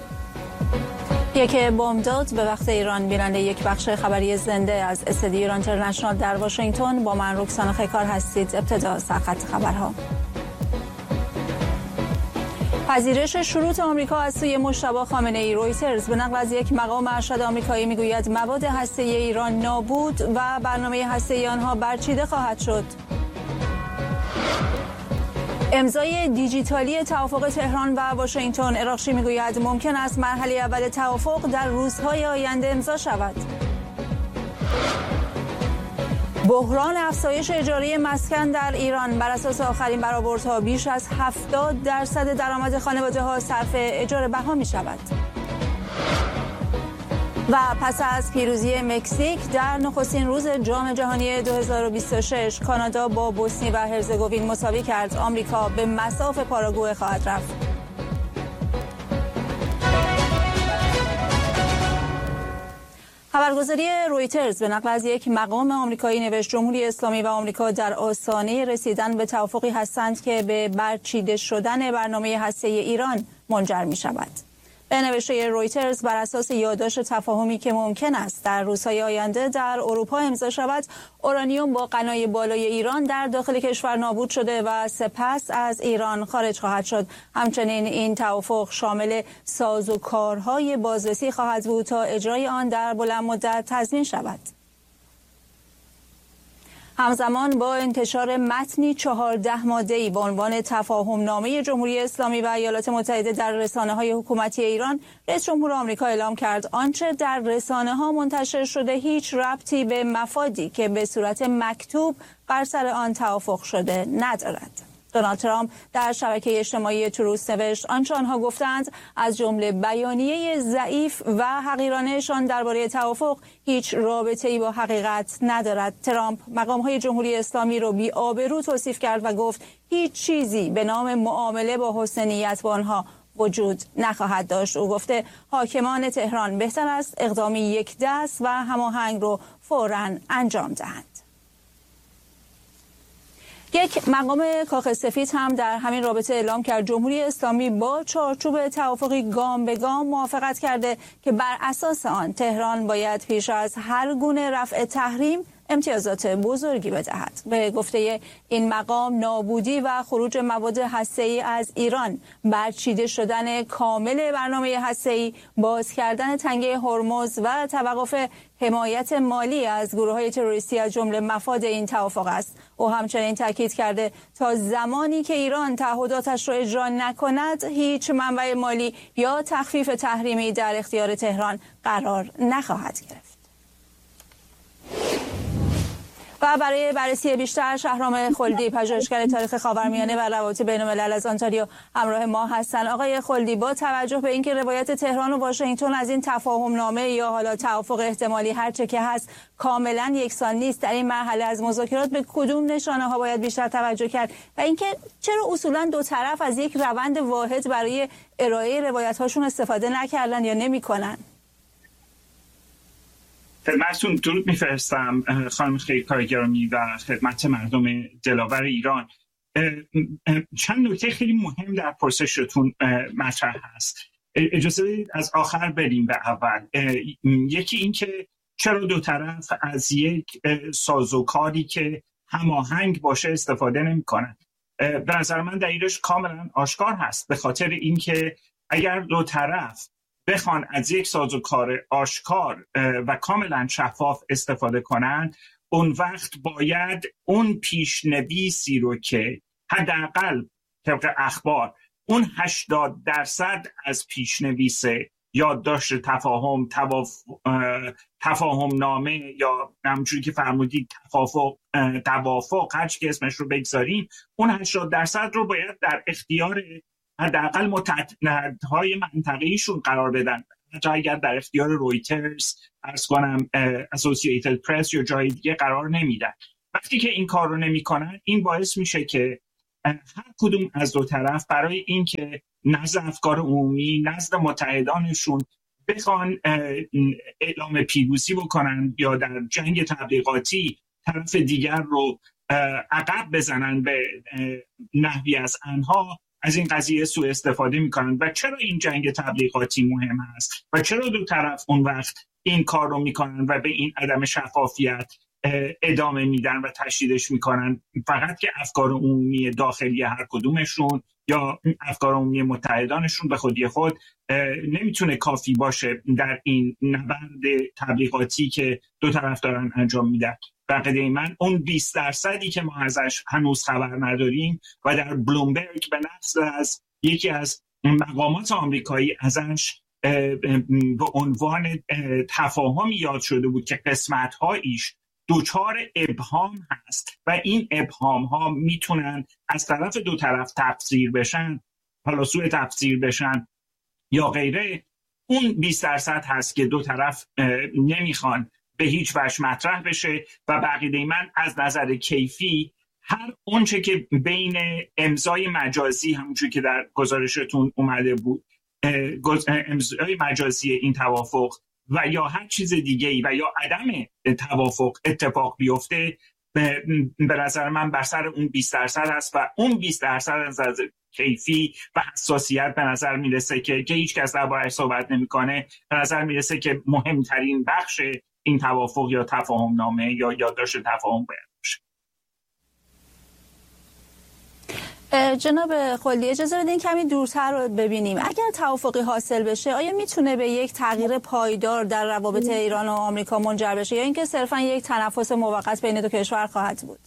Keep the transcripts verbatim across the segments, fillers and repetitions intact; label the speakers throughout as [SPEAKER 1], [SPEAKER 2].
[SPEAKER 1] یک بمبداد به وقت ایران. بیننده یک بخش خبری زنده از استدیو ایران اینترنشنال در واشنگتن با من رکسانا خیکار هستید. ابتدا سرخط خبرها. پذیرش شروط آمریکا از سوی مجتبی خامنه‌ای. رویترز به نقل از یک مقام ارشد آمریکایی میگوید مواد هسته‌ای ایران نابود و برنامه هسته‌ای آنها برچیده خواهد شد. امضای دیجیتالی توافق تهران و واشنگتن. اراغچی میگوید ممکن است مرحله اول توافق در روزهای آینده امضا شود. بحران افزایش اجاره مسکن در ایران. بر اساس آخرین برآوردها بیش از هفتاد درصد درآمد خانواده‌ها صرف اجاره بها می شود. و پس از پیروزی مکزیک در نخستین روز جام جهانی دو هزار و بیست و شش کانادا با بوسنی و هرزگوین مساوی کرد. آمریکا به مصاف پاراگوئه خواهد رفت. خبرگزاری رویترز به نقل از یک مقام آمریکایی نوشت جمهوری اسلامی و آمریکا در آستانه رسیدن به توافقی هستند که به برچیده شدن برنامه هسته‌ای ایران منجر می شود. به نوشته رویترز بر اساس یادداشت تفاهمی که ممکن است در روزهای آینده در اروپا امضا شود، اورانیوم با غنای بالای ایران در داخل کشور نابود شده و سپس از ایران خارج خواهد شد. همچنین این توافق شامل سازوکارهای بازرسی خواهد بود تا اجرای آن در بلند مدت تضمین شود. همزمان با انتشار متنی چهارده ماده‌ای با عنوان تفاهم نامه جمهوری اسلامی و ایالات متحده در رسانه‌های حکومتی ایران، رئیس جمهور آمریکا اعلام کرد آنچه در رسانه‌ها منتشر شده هیچ ربطی به مفادی که به صورت مکتوب بر سر آن توافق شده ندارد. دونالد ترامپ در شبکه اجتماعی تروث نوشت آنچه آنها گفتند از جمله بیانیه ضعیف و حقیرانه‌شان درباره توافق هیچ رابطه‌ای با حقیقت ندارد. ترامپ مقام‌های جمهوری اسلامی را بی‌آبرو توصیف کرد و گفت هیچ چیزی به نام معامله با حسن نیت با آنها وجود نخواهد داشت. او گفته حاکمان تهران بهتر است اقدامی یک دست و هماهنگ رو فوراً انجام دهند. یک مقام کاخ سفید هم در همین رابطه اعلام کرد جمهوری اسلامی با چارچوب توافقی گام به گام موافقت کرده که بر اساس آن تهران باید پیش از هر گونه رفع تحریم امتیازات بزرگی بدهد. به گفته این مقام نابودی و خروج مواد هسته‌ای از ایران، برچیده شدن کامل برنامه هسته‌ای، باز کردن تنگه هرمز و توقف حمایت مالی از گروه‌های تروریستی از جمله مفاد این توافق است. او همچنین تاکید کرده تا زمانی که ایران تعهداتش را اجرا نکند هیچ منبع مالی یا تخفیف تحریمی در اختیار تهران قرار نخواهد گرفت. و برای بررسی بیشتر شهرام خلدی، پژوهشگر تاریخ خاورمیانه و روابط بین‌الملل از آنتاریو همراه ما هستند. آقای خلدی، با توجه به اینکه روایت تهران و واشنگتن از این تفاهم نامه یا حالا توافق احتمالی هر چه که هست کاملا یکسان نیست، در این مرحله از مذاکرات به کدوم نشانه ها باید بیشتر توجه کرد و اینکه چرا اصولا دو طرف از یک روند واحد برای ارائه روایت هاشون استفاده نکردن یا نمی‌کنن؟
[SPEAKER 2] خدمتتون درود میفرستم خانم خیکار گرامی و خدمت مردم دلاور ایران. چند نکته خیلی مهم در پرسشتون مطرح هست. اجازه بدید از آخر بریم به اول. یکی این که چرا دو طرف از یک سازوکاری که هماهنگ باشه استفاده نمی‌کنن؟ به نظر من دلیلش کاملا آشکار هست، به خاطر اینکه اگر دو طرف بخوان از یک سازوکار آشکار و کاملا شفاف استفاده کنند، اون وقت باید اون پیشنویسی رو که حداقل طبق اخبار اون هشتاد درصد از پیشنویس یادداشت تفاهم تواف... تفاهم نامه یا همونجوری که فرمودید توافق توافق هر چی که اسمش رو بگذاریم، اون هشتاد درصد رو باید در اختیار حداقل متحدهای منطقه‌ایشون قرار بدن. تا اگر در اختیار رویترز، عرض کنم اسوسییتد پرس یا جای دیگه قرار نمیدن. وقتی که این کار رو نمیکنن، این باعث میشه که هر کدوم از دو طرف برای اینکه نزد افکار عمومی، نزد متحدانشون بخوان اعلام پیروزی بکنن یا در جنگ تبلیغاتی طرف دیگر رو عقب بزنن به نحوی از آنها، از این قضیه سوء استفاده میکنن و چرا این جنگ تبلیغاتی مهم هست و چرا دو طرف اون وقت این کار رو میکنن و به این عدم شفافیت ادامه میدن و تشدیدش میکنن، فقط که افکار عمومی داخلی هر کدومشون یا افکار عمومی متحدانشون به خودی خود نمیتونه کافی باشه در این نبرد تبلیغاتی که دو طرف دارن انجام میدن. بقیده من اون بیست درصدی که ما ازش هنوز خبر نداریم و در بلومبرگ به نقل از یکی از مقامات آمریکایی ازش به عنوان تفاهمی یاد شده بود که قسمت‌هایش دوچار ابهام هست و این ابهام ها میتونن از طرف دو طرف تفسیر بشن، حالا سوء تفسیر بشن یا غیره. اون بیست درصد هست که دو طرف نمیخوان به هیچ وجه مطرح بشه و بقیده من از نظر کیفی هر اونچه که بین امضای مجازی، همونجور که در گزارشتون اومده بود، امضای مجازی این توافق و یا هر چیز دیگه ای و یا عدم توافق اتفاق بیفته، به نظر من بر سر اون بیست درصد هست و اون بیست درصد از نظر کیفی و حساسیت به نظر میرسه که که هیچ کس درباره‌اش صحبت نمیکنه، به نظر میرسه که مهمترین بخش این توافق یا تفاهم نامه یا یادداشت تفاهم باید باشه.
[SPEAKER 1] جناب خلدی اجازه بدین کمی دورتر رو ببینیم. اگر توافقی حاصل بشه آیا میتونه به یک تغییر پایدار در روابط ایران و آمریکا منجر بشه یا اینکه صرفا یک تنفس موقت بین دو کشور خواهد بود؟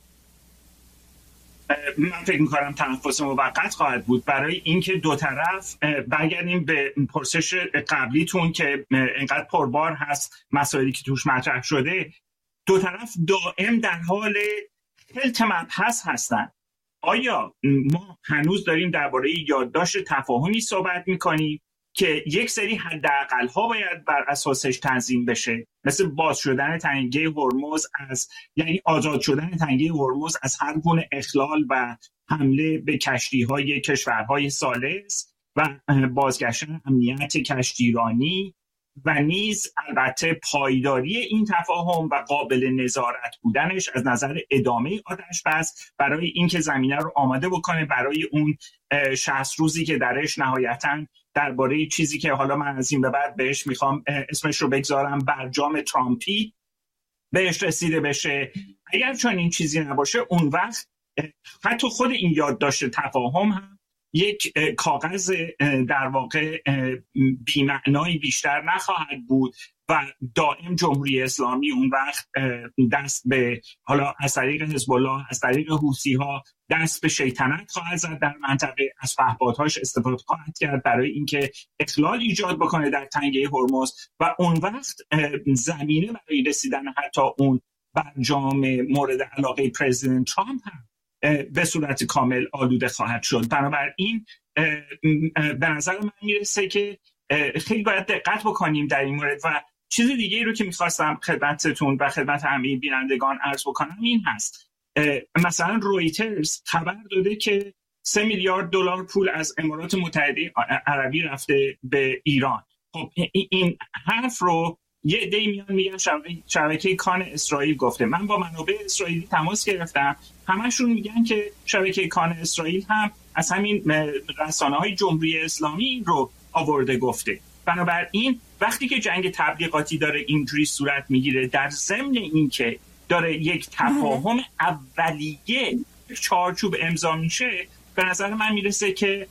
[SPEAKER 2] من فکر می‌کنم تنفس موقت خواهد بود برای اینکه دو طرف، برگردیم به پرسش قبلیتون که اینقدر پربار هست مسائلی که توش مطرح شده، دو طرف دائم در حال خلط مبحث هستن. آیا ما هنوز داریم درباره یادداشت تفاهمی صحبت میکنیم که یک سری حداقل ها باید بر اساسش تنظیم بشه، مثل باز شدن تنگه هرمز از یعنی آزاد شدن تنگه هرمز از هر گونه اخلال و حمله به کشتی های کشورهای ثالث و بازگشتن امنیت کشتیرانی و نیز البته پایداری این تفاهم و قابل نظارت بودنش از نظر ادامه آتش بس برای اینکه زمینه رو آماده بکنه برای اون شصت روزی که درش نهایتاً درباره چیزی که حالا من از این به بعد بهش میخوام اسمش رو بگذارم برجام ترامپی بهش رسیده بشه. اگر چون این چیزی نباشه اون وقت حتی خود این یادداشت تفاهم هم یک کاغذ در واقع بی‌معنایی بیشتر نخواهد بود و دائم جمهوری اسلامی اون وقت دست به حالا از طریق حزب الله، از طریق حوثی ها دست به شیطنت خواهد زد در منطقه، از پهپادهاش استفاده خواهد کرد برای اینکه اخلال ایجاد بکنه در تنگه هرمز و اون وقت زمینه برای رسیدن حتی اون برجام مورد علاقه پرزیدنت ترامپ هم به صورت کامل آلوده خواهد شد. بنابراین به نظر من میرسه که خیلی باید دقت بکنیم در این مورد. و چیز دیگه رو که میخواستم خدمتتون و خدمت همه بینندگان عرض بکنم این هست، مثلا رویترز خبر داده که سه میلیارد دلار پول از امارات متحده عربی رفته به ایران. خب این حرف رو یه عده‌ای میان میگن شبکه کان اسرائیل گفته. من با منابع اسرائیلی تماس گرفتم، همشون میگن که شبکه کان اسرائیل هم از همین رسانه‌های جمهوری اسلامی رو آورده گفته. بنابراین وقتی که جنگ تبلیغاتی داره اینجوری صورت میگیره در ضمن اینکه داره یک تفاهم اولیه چارچوب امضا میشه، به نظر من میرسه که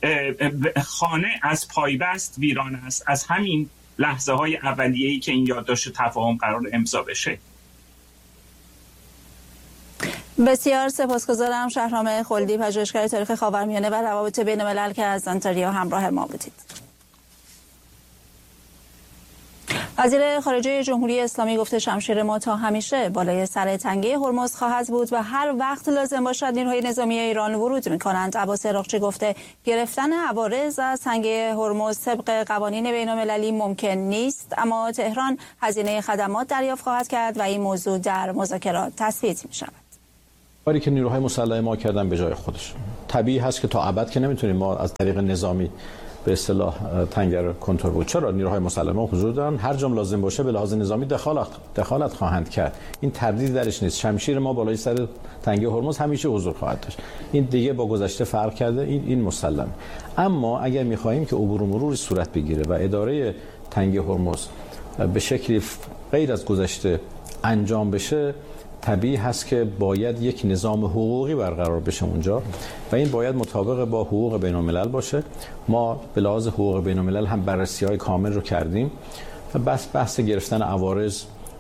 [SPEAKER 2] خانه از پایبست ویران است از همین لحظه های اولیه‌ای که این یادداشت تفاهم قرار امضا بشه.
[SPEAKER 1] بسیار سپاسگزارم شهرام خلدی، پژوهشگر تاریخ خاورمیانه و روابط بین الملل که از انتاریا همراه ما بودید. وزیر خارجه جمهوری اسلامی گفته شمشیر ما تا همیشه بالای سر تنگه هرمز خواهد بود و هر وقت لازم باشد نیروهای نظامی ایران ورود می‌کنند. عباس عراقچی گفته گرفتن عوارض از تنگه هرمز طبق قوانین بین‌المللی ممکن نیست، اما تهران هزینه خدمات دریافت خواهد کرد و این موضوع در مذاکرات تثبیت می‌شود.
[SPEAKER 3] کاری که نیروهای مسلح ما کردن به جای خودش طبیعی هست که تا ابد که نمیتونیم ما از طریق نظامی به اصطلاح تنگه رو کنترل بود. چرا؟ نیروهای مسلحه حضور دارن، هر جام لازم باشه به لحاظ نظامی دخالت دخالت خواهند کرد. این تردیدی درش نیست. شمشیر ما بالای سر تنگه هرمز همیشه حضور خواهد داشت. این دیگه با گذشته فرق کرده، این این مسلمه. اما اگر می‌خواهیم که عبور و مروری صورت بگیره و اداره تنگه هرمز به شکلی غیر از گذشته انجام بشه، طبیعی هست که باید یک نظام حقوقی برقرار بشه اونجا و این باید مطابق با حقوق بین الملل باشه. ما به لحاظ حقوق بین الملل هم بررسی‌های کامل رو کردیم. بس بحث گرفتن عوارض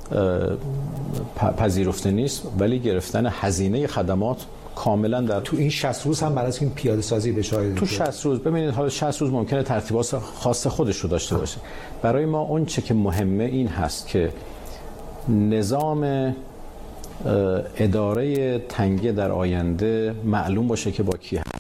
[SPEAKER 3] پذیرفته نیست، ولی گرفتن هزینه خدمات کاملا در
[SPEAKER 4] تو این شصت روز هم برای این پیاده سازی بشه.
[SPEAKER 3] تو شصت روز ببینید، حالا شصت روز ممکنه ترتیبات خاص خودش رو داشته باشه. برای ما اون چه که مهمه این هست که نظام اداره تنگه در آینده معلوم باشه که با کی هست.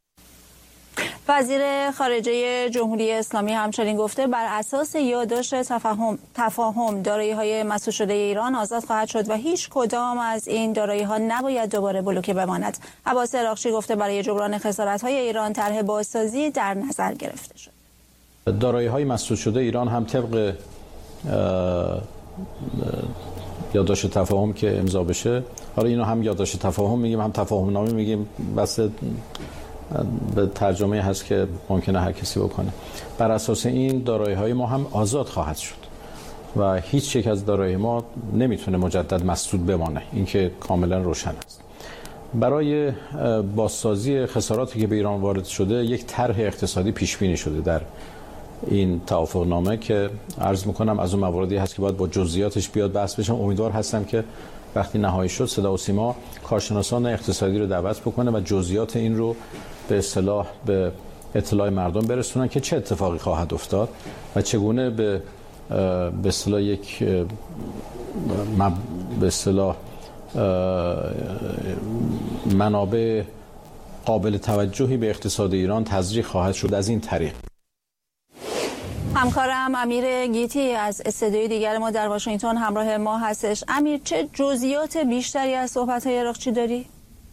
[SPEAKER 1] وزیر خارجه جمهوری اسلامی همچنین گفته بر اساس یادداشت تفاهم تفاهم دارایی‌های مسدود شده ایران آزاد خواهد شد و هیچ کدام از این دارایی‌ها نباید دوباره بلوکه بماند. عباس عراقچی گفته برای جبران خسارت‌های ایران طرح بازسازی در نظر گرفته شد.
[SPEAKER 3] دارایی‌های مسدود شده ایران هم طبق یادداشت تفاهم که امضا بشه، حالا اینو هم یادداشت تفاهم میگیم هم تفاهم نامه میگیم، بس به ترجمه هست که ممکنه هر کسی بکنه. بر اساس این دارایی‌های ما هم آزاد خواهد شد و هیچ یک از دارایی ما نمیتونه مجدد مسدود بمانه. این که کاملا روشن است. برای بازسازی خساراتی که به ایران وارد شده یک طرح اقتصادی پیش بینی شده در این توافقنامه که عرض میکنم از اون مواردی هست که باید با جزئیاتش بیاد بحث بشم. امیدوار هستم که وقتی نهایی شد صدا و سیما کارشناسان اقتصادی رو دعوت بکنه و جزئیات این رو به اصطلاح به اطلاع مردم برسونن که چه اتفاقی خواهد افتاد و چگونه به به اصطلاح یک به اصطلاح منابع قابل توجهی به اقتصاد ایران تزریق خواهد شد از این طریق.
[SPEAKER 1] همکارم امیر گیتی از استودیوی دیگر ما در واشنگتن همراه ما هستش. امیر، چه جزئیات بیشتری از صحبت‌های عراقچی داری؟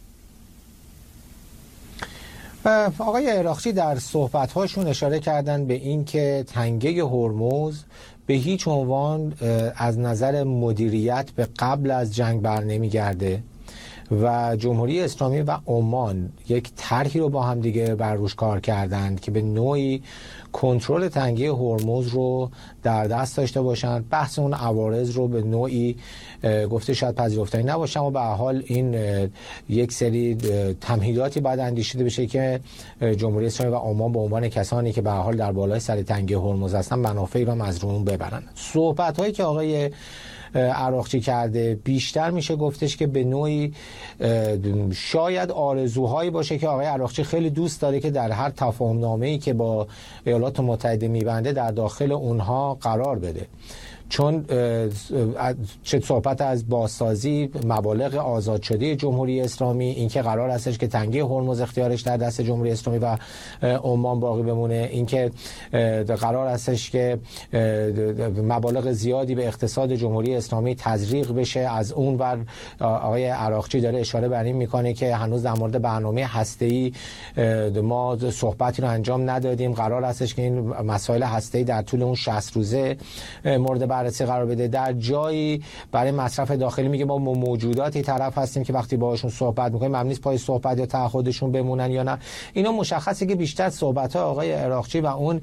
[SPEAKER 4] آقای عراقچی در صحبت‌هاشون اشاره کردن به این که تنگه هرمز به هیچ عنوان از نظر مدیریت به قبل از جنگ بر نمیگرده و جمهوری اسلامی و عمان یک طرحی رو با هم دیگه بر روش کار کردند که به نوعی کنترل تنگه هرمز رو در دست داشته باشند. بحث اون عوارض رو به نوعی گفته شاید پذیرفتنی نباشه، اما به هر حال این یک سری تمهیداتی باید اندیشیده بشه که جمهوری اسلامی و عمان به عنوان کسانی که به هر حال در بالای سر تنگه هرمز هستن منافعی رو از اون ببرن. صحبت هایی که آقای عراقچی کرده بیشتر میشه گفتش که به نوعی شاید آرزوهایی باشه که آقای عراقچی خیلی دوست داره که در هر تفاهم نامه‌ای که با ایالات متحده میبنده در داخل اونها قرار بده، چون چه صحبت از بازسازی مبالغ آزاد شده جمهوری اسلامی، اینکه قرار هستش که تنگه هرمز اختیارش در دست جمهوری اسلامی و عمان باقی بمونه، اینکه قرار هستش که مبالغ زیادی به اقتصاد جمهوری اسلامی تزریق بشه. از اون ور آقای عراقچی داره اشاره بر این میکنه که هنوز در مورد برنامه هسته‌ای ما صحبتی رو انجام ندادیم، قرار هستش که این مسائل هسته‌ای در طول اون شصت روزه مورد بررسی قرار بده. در جایی برای مصرف داخلی میگه ما موجوداتی طرف هستیم که وقتی باهاشون صحبت میکنیم ممنون نیست پای صحبت یا تعهدشون بمونن یا نه. اینا مشخصه که بیشتر صحبت‌ها آقای عراقچی و اون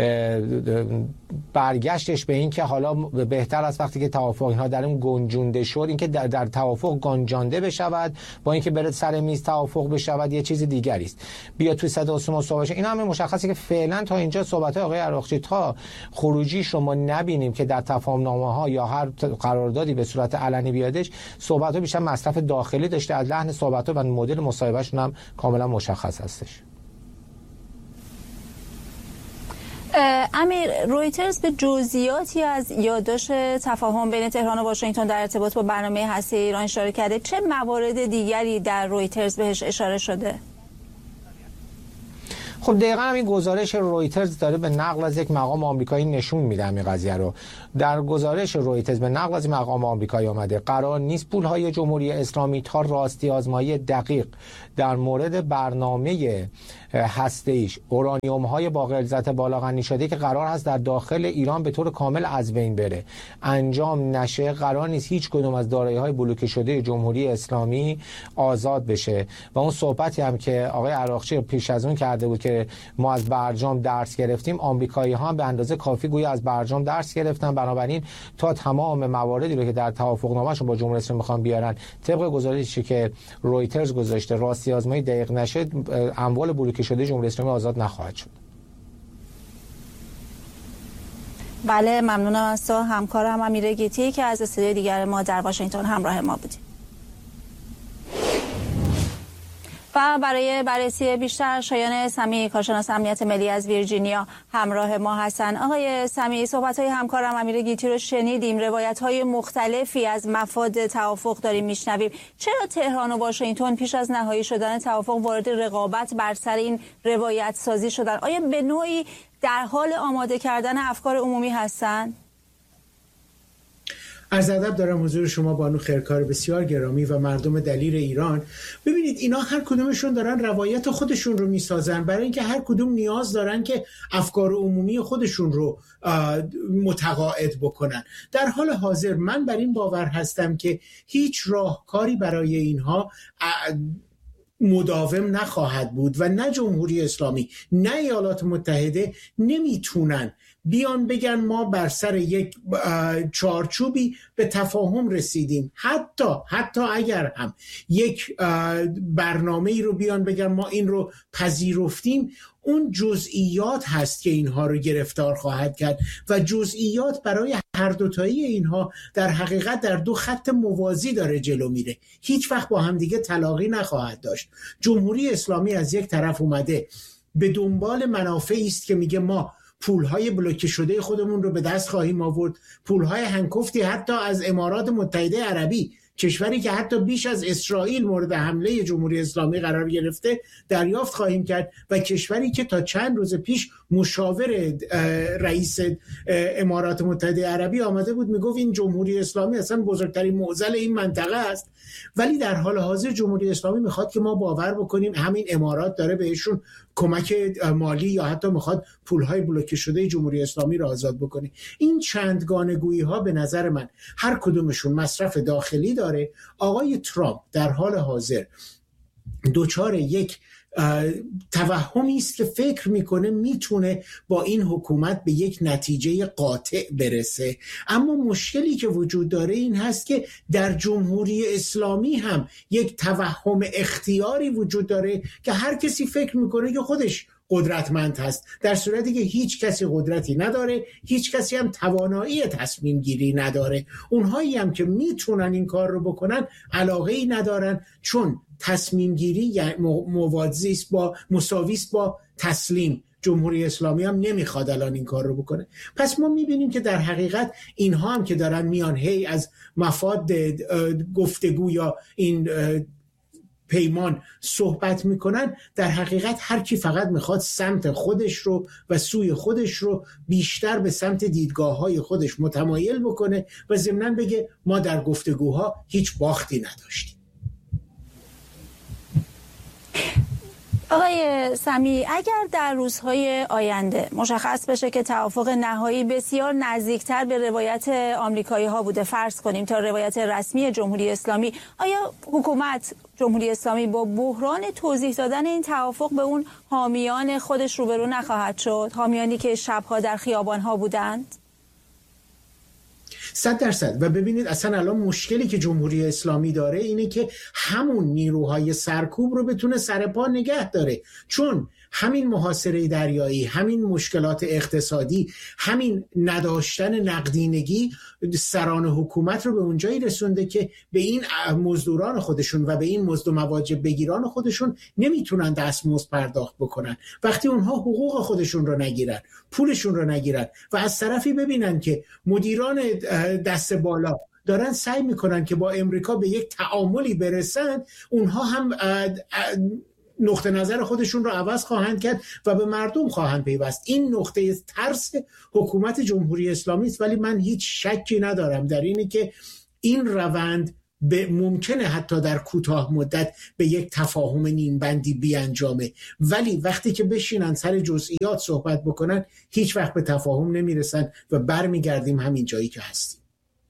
[SPEAKER 4] برگشتش به این که حالا بهتر است وقتی که توافق اینها در اون گنجونده شد، اینکه در, در توافق گنجانده بشود با اینکه بره سر میز توافق بشود یه چیز دیگری است. بیا توی صدا و سیما صحبت. اینا هم مشخصه که فعلا تا اینجا صحبت‌های آقای عراقچی تا خروجی شما نبینیم که در تفاهم‌نامه‌ها یا هر قراردادی به صورت علنی بیادش، صحبت‌ها بیشتر مصرف داخلی داشته. از لحن صحبت‌ها و مدل مصاحبه‌شون هم کاملا مشخص هستش.
[SPEAKER 1] امیر، رویترز به جزئیاتی از یادداشت تفاهم بین تهران و واشنگتن در ارتباط با برنامه هسته‌ای ایران اشاره کرده. چه موارد دیگری در رویترز بهش اشاره شده؟
[SPEAKER 4] خب دقیقاً همین گزارش رویترز داره به نقل از یک مقام آمریکایی نشون میده این قضیه رو. در گزارش رویترز به نقل از مقام آمریکایی آمده قرار نیست پولهای جمهوری اسلامی تا راستی آزمایی دقیق در مورد برنامه هسته ایش، اورانیوم های با غلظت بالا غنی شده که قرار هست در داخل ایران به طور کامل از بین بره انجام نشه، قرار نیست هیچ کدوم از دارایی های بلوکه شده جمهوری اسلامی آزاد بشه. و اون صحبتی هم که آقای عراقچی پیش از اون کرده بود که ما از برجام درس گرفتیم، آمریکایی ها هم به اندازه کافی گویا از برجام درس گرفتن. بنابراین تا تمام مواردی رو که در توافقنامه‌شون با جمهوری اسلامی میخوان بیارن طبق گزارشی که رویترز گذاشته راستی آزمایی دقیق نشه، اموال بلوکه شده جمهوری اسلامی آزاد نخواهد شد.
[SPEAKER 1] بله، ممنونم از تو همکارم امیر گیتی که از استودیوی دیگر ما در واشنگتن همراه ما بودید. و برای بررسی بیشتر شایان سمیعی کارشناس امنیت ملی از ویرجینیا همراه ما هستن. آقای سمیعی، صحبت‌های همکارم امیر گیتی رو شنیدیم، روایت‌های مختلفی از مفاد توافق داریم میشنویم. چرا تهران و واشنگتن پیش از نهایی شدن توافق وارد رقابت بر سر این روایت سازی شدن؟ آیا به نوعی در حال آماده کردن افکار عمومی هستند؟
[SPEAKER 5] عرض ادب دارم حضور شما بانو خیرکار بسیار گرامی و مردم دلیر ایران. ببینید اینا هر کدومشون دارن روایت خودشون رو میسازن، برای اینکه هر کدوم نیاز دارن که افکار عمومی خودشون رو متقاعد بکنن. در حال حاضر من بر این باور هستم که هیچ راهکاری برای اینها مداوم نخواهد بود و نه جمهوری اسلامی نه ایالات متحده نمیتونن بیان بگن ما بر سر یک چارچوبی به تفاهم رسیدیم. حتی حتی اگر هم یک برنامه‌ای رو بیان بگن ما این رو پذیرفتیم، اون جزئیات هست که اینها رو گرفتار خواهد کرد و جزئیات برای هر دوتایی اینها در حقیقت در دو خط موازی داره جلو میره، هیچ وقت با هم دیگه تلاقی نخواهد داشت. جمهوری اسلامی از یک طرف اومده به دنبال منافعی است که میگه ما پولهای بلوکه شده خودمون رو به دست خواهیم آورد، پولهای هنگفتی حتی از امارات متحده عربی، کشوری که حتی بیش از اسرائیل مورد حمله جمهوری اسلامی قرار گرفته، دریافت خواهیم کرد و کشوری که تا چند روز پیش مشاور رئیس امارات متحده عربی آمده بود میگفت این جمهوری اسلامی اصلا بزرگترین معضل این منطقه است. ولی در حال حاضر جمهوری اسلامی میخواد که ما باور بکنیم همین امارات داره بهشون کمک مالی یا حتی میخواد پولهای بلوکه شده جمهوری اسلامی را آزاد بکنه. این چندگانگویی ها به نظر من هر کدومشون مصرف داخلی داره. آقای ترامپ در حال حاضر دوچار یک توهمی است که فکر میکنه میتونه با این حکومت به یک نتیجه قاطع برسه، اما مشکلی که وجود داره این هست که در جمهوری اسلامی هم یک توهم اختیاری وجود داره که هر کسی فکر میکنه که خودش قدرتمند هست، در صورتی که هیچ کسی قدرتی نداره، هیچ کسی هم توانایی تصمیم گیری نداره. اونهایی هم که میتونن این کار رو بکنن علاقه‌ای ندارن، چون تصمیم گیری موازی است با مساوی است با تسلیم. جمهوری اسلامی هم نمیخواد الان این کار رو بکنه. پس ما میبینیم که در حقیقت اینها هم که دارن میان هی از مفاد گفتگو یا این پیمان صحبت میکنن، در حقیقت هر کی فقط میخواد سمت خودش رو و سوی خودش رو بیشتر به سمت دیدگاه‌های خودش متمایل بکنه و ضمناً بگه ما در گفتگوها هیچ باختی نداشتیم.
[SPEAKER 1] آقای سمیعی، اگر در روزهای آینده مشخص بشه که توافق نهایی بسیار نزدیکتر به روایت آمریکایی ها بوده، فرض کنیم تا روایت رسمی جمهوری اسلامی، آیا حکومت جمهوری اسلامی با بحران توضیح دادن این توافق به اون حامیان خودش روبرو نخواهد شد؟ حامیانی که شبها در خیابان ها بودند؟
[SPEAKER 5] صد درصد. و ببینید اصلا الان مشکلی که جمهوری اسلامی داره اینه که همون نیروهای سرکوب رو بتونه سر پا نگه داره، چون همین محاصره دریایی، همین مشکلات اقتصادی، همین نداشتن نقدینگی سران حکومت رو به اونجایی رسونده که به این مزدوران خودشون و به این مزد و مواجب بگیران خودشون نمیتونن دستمزد پرداخت بکنن. وقتی اونها حقوق خودشون رو نگیرن، پولشون رو نگیرن و از طرفی ببینن که مدیران دست بالا دارن سعی میکنن که با امریکا به یک تعاملی برسن، اونها هم نقطه نظر خودشون رو عوض خواهند کرد و به مردم خواهند پیوست. این نقطه ترس حکومت جمهوری اسلامی است، ولی من هیچ شکی ندارم در اینی که این روند به ممکنه حتی در کوتاه مدت به یک تفاهم نیمبندی بیانجامه، ولی وقتی که بشینن سر جزئیات صحبت بکنن هیچ وقت به تفاهم نمیرسن و برمیگردیم همین جایی که هستیم.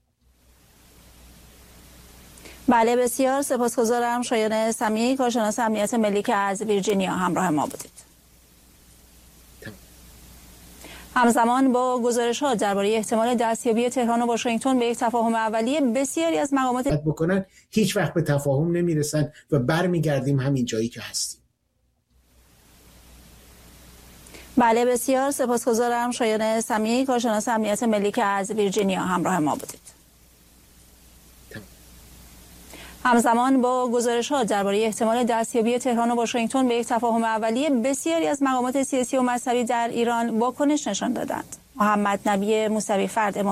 [SPEAKER 1] بله، بسیار سپاسگزارم. شایان سمیعی، کارشناس امنیت ملی که از ویرجینیا همراه ما بودید. همزمان با گزارش‌ها درباره احتمال دستیابی تهران و واشنگتن به یک تفاهم اولیه، بسیاری از مقامات
[SPEAKER 5] بکنن هیچ وقت به تفاهم نمیرسن و برمیگردیم همین جایی که هستیم.
[SPEAKER 1] بله، بسیار سپاسگزارم. شایان سمیعی، کارشناس امنیت ملی که از ویرجینیا همراه ما بودید. همزمان با گزارش‌ها درباره احتمال دستیابی تهران و واشنگتن به یک تفاهم اولیه، بسیاری از مقامات سیاسی و مذهبی در ایران واکنش نشان دادند. محمد نبی موسوی فرد